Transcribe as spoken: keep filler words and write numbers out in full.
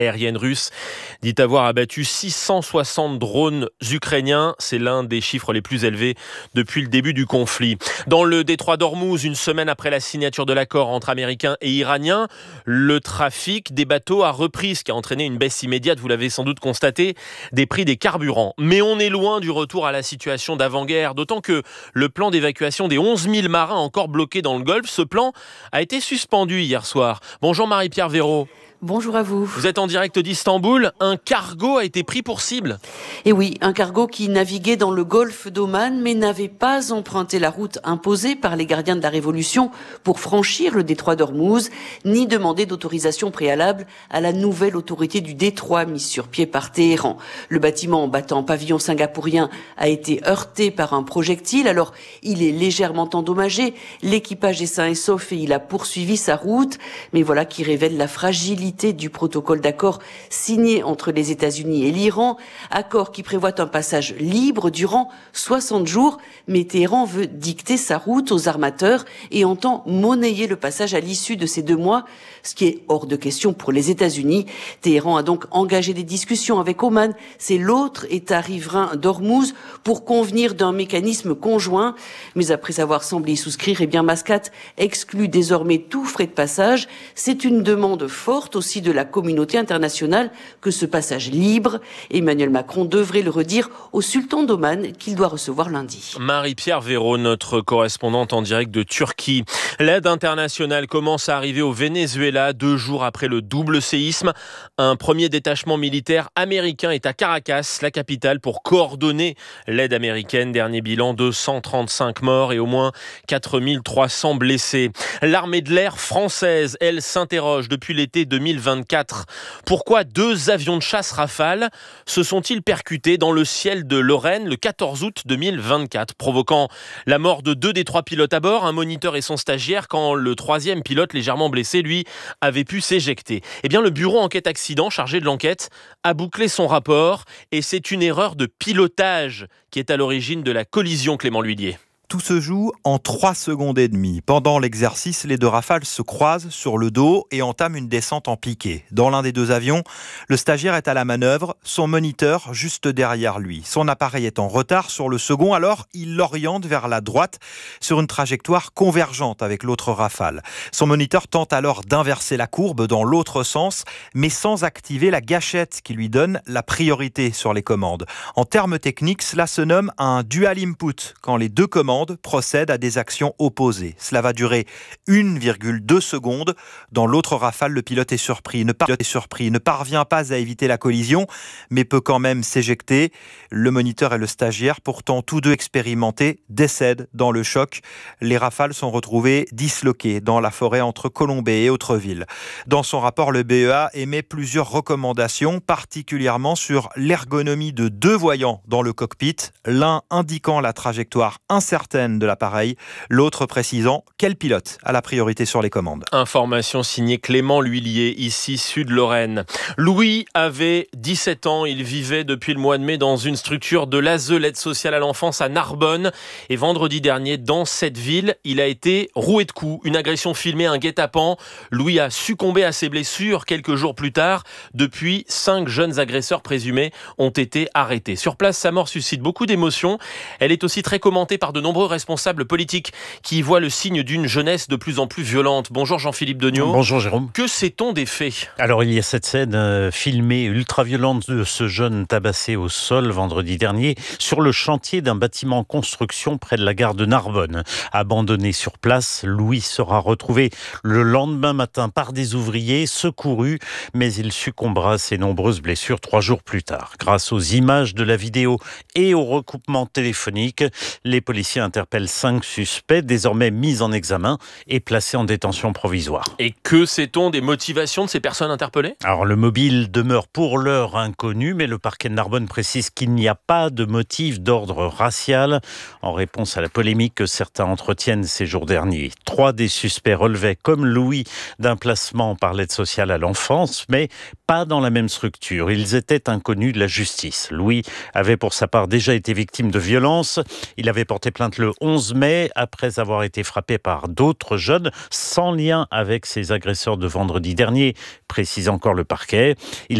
aérienne russe dit avoir abattu six cent soixante drones ukrainiens. C'est l'un des chiffres les plus élevés depuis le début du conflit. Dans le détroit d'Ormuz, une semaine après la signature de l'accord entre Américains et Iraniens, le trafic des bateaux a repris, ce qui a entraîné une baisse immédiate, vous l'avez sans doute constaté, des prix des carburants. Mais on est loin du retour à la situation d'avant-guerre, d'autant que le plan d'évacuation des onze mille marins encore bloqués dans le Golfe, ce plan a été suspendu hier soir. Bonjour Marie-Pierre Véraud. Bonjour à vous. Vous êtes en direct d'Istanbul. Un cargo a été pris pour cible. Et oui, un cargo qui naviguait dans le golfe d'Oman, mais n'avait pas emprunté la route imposée par les gardiens de la Révolution pour franchir le détroit d'Ormuz, ni demandé d'autorisation préalable à la nouvelle autorité du détroit mise sur pied par Téhéran. Le bâtiment battant pavillon singapourien a été heurté par un projectile, alors il est légèrement endommagé. L'équipage est sain et sauf et il a poursuivi sa route, mais voilà qui révèle la fragilité du protocole d'accord signé entre les États-Unis et l'Iran, accord qui prévoit un passage libre durant soixante jours, mais Téhéran veut dicter sa route aux armateurs et entend monnayer le passage à l'issue de ces deux mois, ce qui est hors de question pour les États-Unis. Téhéran a donc engagé des discussions avec Oman, c'est l'autre État riverain d'Ormuz, pour convenir d'un mécanisme conjoint, mais après avoir semblé y souscrire, eh bien Mascate exclut désormais tout frais de passage. C'est une demande forte aussi de la communauté internationale que ce passage libre. Emmanuel Macron devrait le redire au sultan d'Oman qu'il doit recevoir lundi. Marie-Pierre Véraud, notre correspondante en direct de Turquie. L'aide internationale commence à arriver au Venezuela deux jours après le double séisme. Un premier détachement militaire américain est à Caracas, la capitale, pour coordonner l'aide américaine. Dernier bilan, deux cent trente-cinq morts et au moins quatre mille trois cents blessés. L'armée de l'air française, elle, s'interroge depuis l'été deux mille vingt-quatre. Pourquoi deux avions de chasse Rafale se sont-ils percutés dans le ciel de Lorraine le quatorze août deux mille vingt-quatre, provoquant la mort de deux des trois pilotes à bord, un moniteur et son stagiaire, quand le troisième pilote légèrement blessé, lui, avait pu s'éjecter. Eh bien, le bureau enquête accident chargé de l'enquête a bouclé son rapport et c'est une erreur de pilotage qui est à l'origine de la collision, Clément L'Huillier. Tout se joue en trois secondes et demie. Pendant l'exercice, les deux Rafales se croisent sur le dos et entament une descente en piqué. Dans l'un des deux avions, le stagiaire est à la manœuvre, son moniteur juste derrière lui. Son appareil est en retard sur le second, alors il l'oriente vers la droite sur une trajectoire convergente avec l'autre Rafale. Son moniteur tente alors d'inverser la courbe dans l'autre sens, mais sans activer la gâchette qui lui donne la priorité sur les commandes. En termes techniques, cela se nomme un dual input, quand les deux commandes procède à des actions opposées. Cela va durer une virgule deux secondes. Dans l'autre Rafale, le pilote est surpris, ne, par... est surpris, ne parvient pas à éviter la collision, mais peut quand même s'éjecter. Le moniteur et le stagiaire, pourtant tous deux expérimentés, décèdent dans le choc. Les Rafales sont retrouvés disloqués dans la forêt entre Colombey et Autreville. Dans son rapport, le B E A émet plusieurs recommandations, particulièrement sur l'ergonomie de deux voyants dans le cockpit, l'un indiquant la trajectoire incertaine de l'appareil, l'autre précisant quel pilote a la priorité sur les commandes. Information signée Clément L'Huillier, ici Sud-Lorraine. Louis avait dix-sept ans, il vivait depuis le mois de mai dans une structure de l'A S E, l'aide sociale à l'enfance à Narbonne, et vendredi dernier, dans cette ville, il a été roué de coups. Une agression filmée, un guet-apens. Louis a succombé à ses blessures quelques jours plus tard. Depuis, cinq jeunes agresseurs présumés ont été arrêtés. Sur place, sa mort suscite beaucoup d'émotions. Elle est aussi très commentée par de nombreux responsables politiques qui voient le signe d'une jeunesse de plus en plus violente. Bonjour Jean-Philippe Degnaud. Bonjour Jérôme. Que sait-on des faits ? Alors il y a cette scène euh, filmée ultra-violente de ce jeune tabassé au sol vendredi dernier sur le chantier d'un bâtiment en construction près de la gare de Narbonne. Abandonné sur place, Louis sera retrouvé le lendemain matin par des ouvriers, secouru, mais il succombera à ses nombreuses blessures trois jours plus tard. Grâce aux images de la vidéo et au recoupement téléphonique, les policiers interpellent cinq suspects, désormais mis en examen et placés en détention provisoire. Et que sait-on des motivations de ces personnes interpellées ? Alors le mobile demeure pour l'heure inconnu, mais le parquet de Narbonne précise qu'il n'y a pas de motif d'ordre racial, en réponse à la polémique que certains entretiennent ces jours derniers. Trois des suspects relevaient, comme Louis, d'un placement par l'aide sociale à l'enfance, mais pas dans la même structure. Ils étaient inconnus de la justice. Louis avait pour sa part déjà été victime de violences. Il avait porté plainte plainte le onze mai après avoir été frappé par d'autres jeunes sans lien avec ses agresseurs de vendredi dernier, précise encore le parquet. Il